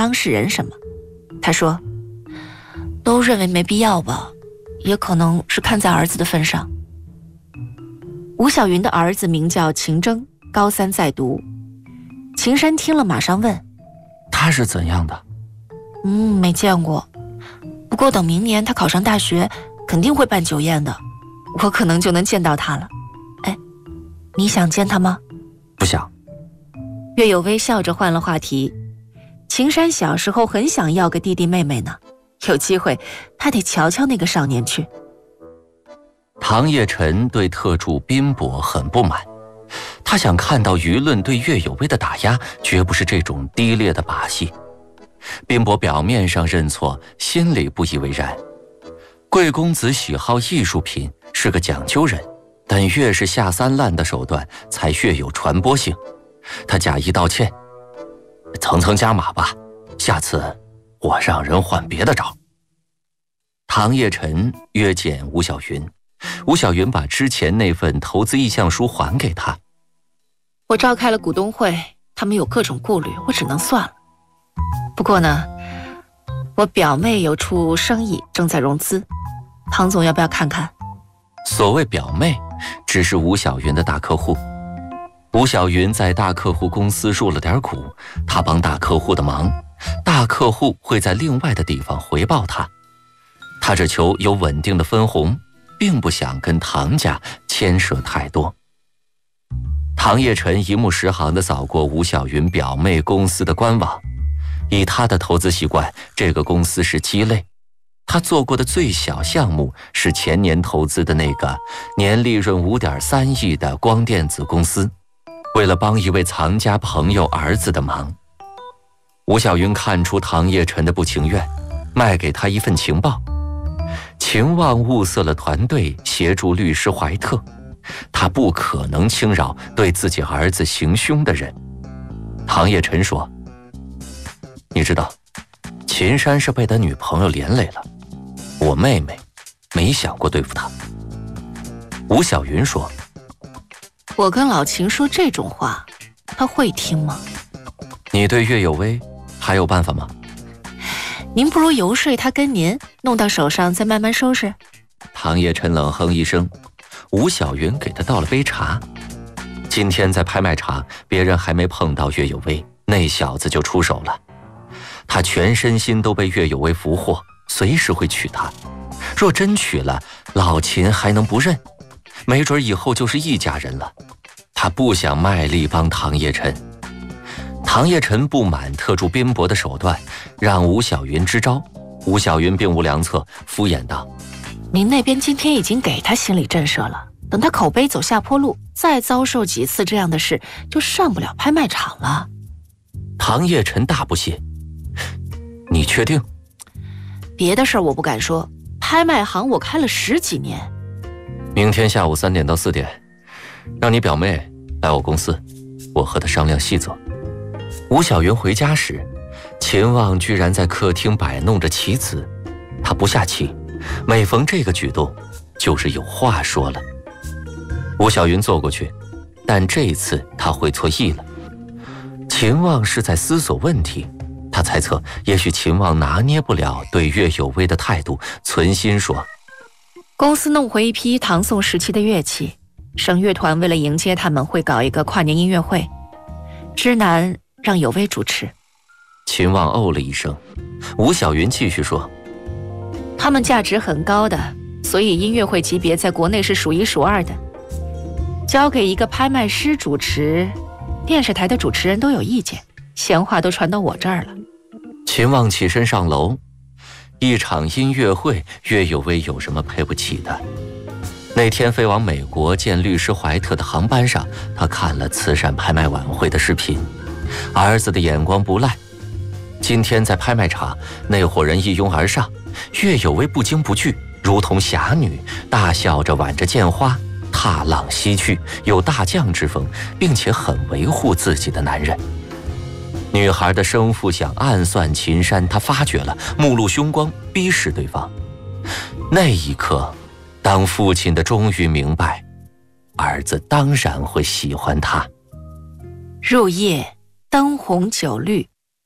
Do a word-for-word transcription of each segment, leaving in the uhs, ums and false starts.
当事人什么。他说，都认为没必要吧，也可能是看在儿子的份上。吴小云的儿子名叫秦征，高三在读。秦山听了马上问， 他是怎样的？ 嗯，没见过，不过等明年他考上大学肯定会办酒宴的，我可能就能见到他了。哎，你想见他吗？ 不想。 岳有为笑着换了话题，秦山小时候很想要个弟弟妹妹呢，有机会他得瞧瞧那个少年去。 唐叶晨对特助宾博很不满，他想看到舆论对岳有为的打压绝不是这种低劣的把戏。宾博表面上认错，心里不以为然。贵公子喜好艺术品，是个讲究人，但越是下三滥的手段才越有传播性。他假意道歉，层层加码吧，下次我让人换别的招。唐叶晨约见吴小云，吴小云把之前那份投资意向书还给他。 我召开了股东会，他们有各种顾虑，我只能算了。不过呢，我表妹有处生意正在融资，唐总要不要看看？ 所谓表妹，只是吴小云的大客户。吴小云在大客户公司入了点股，他帮大客户的忙，大客户会在另外的地方回报他。他只求有稳定的分红，并不想跟唐家牵涉太多。唐叶晨一目十行地扫过吴小云表妹公司的官网，以他的投资习惯，这个公司是鸡肋。他做过的最小项目是前年投资的那个年利润 五点三亿的光电子公司，为了帮一位藏家朋友儿子的忙。吴小云看出唐叶晨的不情愿，卖给他一份情报。秦望物色了团队协助律师怀特，他不可能轻饶对自己儿子行凶的人。唐叶晨说，你知道秦山是被他女朋友连累了，我妹妹没想过对付他。吴小云说， 我跟老秦说这种话，他会听吗？ 你对岳有为还有办法吗？ 您不如游说他跟您，弄到手上再慢慢收拾。 唐叶晨冷哼一声，吴小云给他倒了杯茶。今天在拍卖场，别人还没碰到岳有为，那小子就出手了。他全身心都被岳有为俘获，随时会娶她。若真娶了，老秦还能不认？没准以后就是一家人了。他不想卖力帮唐叶晨。唐叶晨不满特助宾博的手段，让吴小云支招。吴小云并无良策，敷衍道， 您那边今天已经给他心理震慑了，等他口碑走下坡路，再遭受几次这样的事，就上不了拍卖场了。 唐叶晨大不屑，你确定？ 别的事儿我不敢说，拍卖行我开了十几年。 明天下午三点到四点，让你表妹来我公司，我和她商量细则。吴小云回家时，秦望居然在客厅摆弄着棋子，他不下棋，每逢这个举动就是有话说了。吴小云坐过去，但这一次他会错意了。秦望是在思索问题，他猜测也许秦望拿捏不了对岳有为的态度，存心说， 公司弄回一批唐宋时期的乐器，省乐团为了迎接他们会搞一个跨年音乐会，知南让有为主持。 秦望哦了一声。吴小云继续说， 他们价值很高的，所以音乐会级别在国内是数一数二的。交给一个拍卖师主持，电视台的主持人都有意见，闲话都传到我这儿了。 秦望起身上楼。一场音乐会，岳有为有什么赔不起的？那天飞往美国见律师怀特的航班上，他看了慈善拍卖晚会的视频，儿子的眼光不赖。今天在拍卖场，那伙人一拥而上，岳有为不惊不惧，如同侠女，大笑着挽着剑花，踏浪西去，有大将之风，并且很维护自己的男人。女孩的生父想暗算秦山，他发觉了，目露凶光，逼视对方。那一刻，当父亲的终于明白，儿子当然会喜欢他。 入夜，灯红酒绿，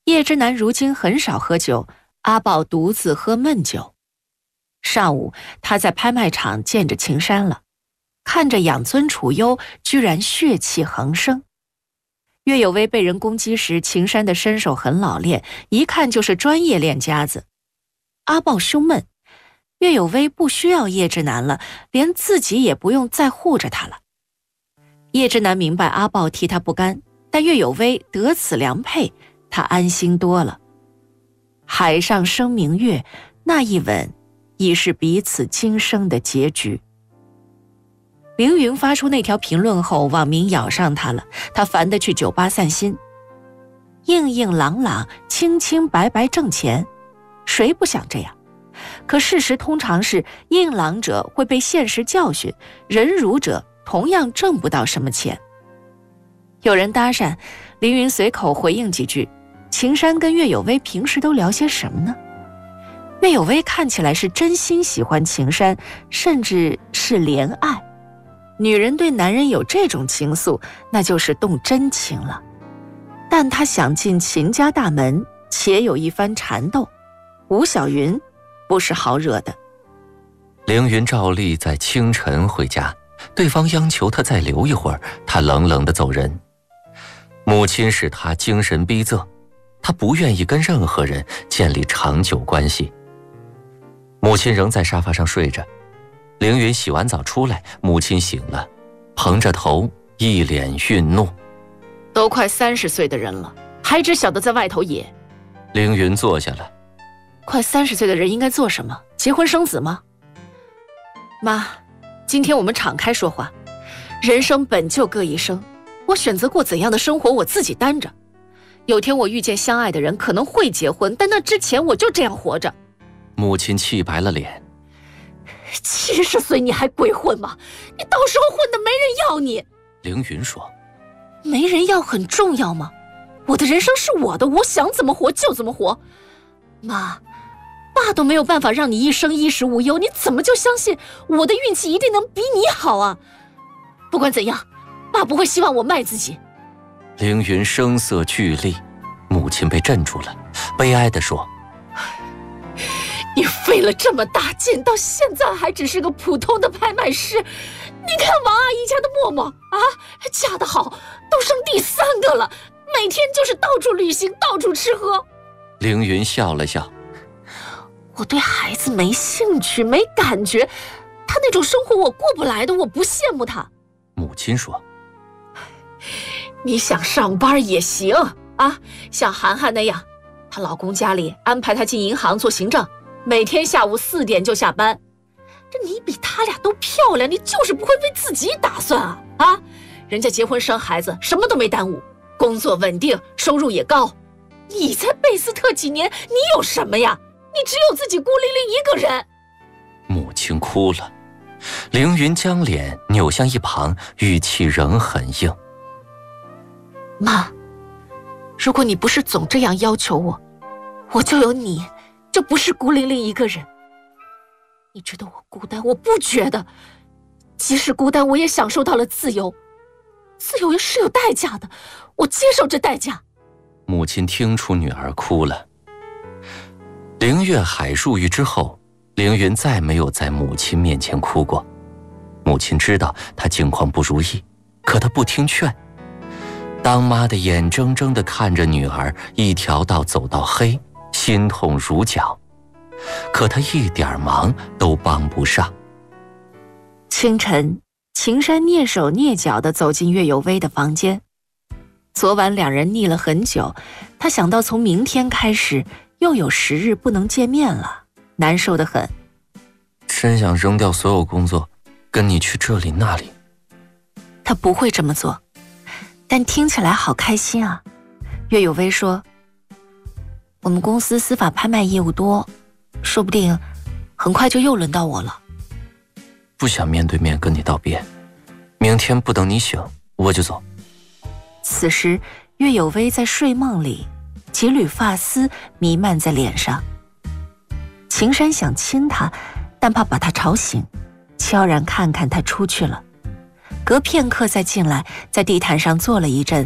叶之南如今很少喝酒，阿豹独自喝闷酒。上午，他在拍卖场见着秦山了，看着养尊处优，居然血气横生。岳有为被人攻击时，秦山的身手很老练，一看就是专业练家子。阿豹胸闷，岳有为不需要叶之南了，连自己也不用再护着他了。叶之南明白阿豹替他不甘，但岳有为得此良配，他安心多了。海上生明月，那一吻已是彼此今生的结局。凌云发出那条评论后，网民咬上他了，他烦得去酒吧散心。硬硬朗朗，清清白白挣钱，谁不想这样？可事实通常是，硬朗者会被现实教训，忍辱者同样挣不到什么钱。有人搭讪，凌云随口回应几句。秦山跟岳有为平时都聊些什么呢？岳有为看起来是真心喜欢秦山，甚至是怜爱。女人对男人有这种情愫，那就是动真情了。但他想进秦家大门，且有一番缠斗。吴小云不是好惹的。 凌云照例在清晨回家，对方央求他再留一会儿，他冷冷地走人。母亲使他精神逼仄，他不愿意跟任何人建立长久关系。母亲仍在沙发上睡着，凌云洗完澡出来，母亲醒了，捧着头，一脸愠怒。 都快三十岁的人了，还只晓得在外头野。 凌云坐下了。 快三十岁的人应该做什么？结婚生子吗？妈，今天我们敞开说话。人生本就各一生，我选择过怎样的生活，我自己担着。有天我遇见相爱的人，可能会结婚，但那之前我就这样活着。 母亲气白了脸。 七十岁你还鬼混吗？你到时候混得没人要你。 凌云说。 没人要很重要吗？我的人生是我的，我想怎么活就怎么活。妈，爸都没有办法让你一生衣食无忧，你怎么就相信我的运气一定能比你好啊？不管怎样，爸不会希望我卖自己。 凌云声色俱厉，母亲被镇住了，悲哀地说： 你费了这么大劲，到现在还只是个普通的拍卖师。你看王阿姨家的默默啊，嫁得好，都生第三个了，每天就是到处旅行，到处吃喝。 凌云笑了笑。 我对孩子没兴趣，没感觉，他那种生活我过不来的，我不羡慕他。 母亲说。 你想上班也行啊，像涵涵那样，她老公家里安排她进银行做行政，每天下午四点就下班。这你比他俩都漂亮，你就是不会为自己打算啊啊！人家结婚生孩子什么都没耽误，工作稳定，收入也高。你在贝斯特几年，你有什么呀？你只有自己孤零零一个人。 母亲哭了。凌云将脸扭向一旁，语气仍很硬。 妈，如果你不是总这样要求我，我就有你，就不是孤零零一个人。你觉得我孤单，我不觉得。即使孤单，我也享受到了自由。自由也是有代价的，我接受这代价。 母亲听出女儿哭了。凌月海入狱之后，凌云再没有在母亲面前哭过。母亲知道她境况不如意，可她不听劝。当妈的眼睁睁地看着女儿一条道走到黑，心痛如绞，可她一点忙都帮不上。 清晨，秦山蹑手蹑脚地走进岳有为的房间。昨晚两人腻了很久，他想到从明天开始又有十日不能见面了，难受得很。 真想扔掉所有工作，跟你去这里那里。 他不会这么做，但听起来好开心啊。岳有为说，我们公司司法拍卖业务多，说不定很快就又轮到我了。 不想面对面跟你道别，明天不等你醒我就走。 此时岳有为在睡梦里，几缕发丝弥漫在脸上。秦山想亲他，但怕把他吵醒，悄然看看他出去了。隔片刻再进来，在地毯上坐了一阵，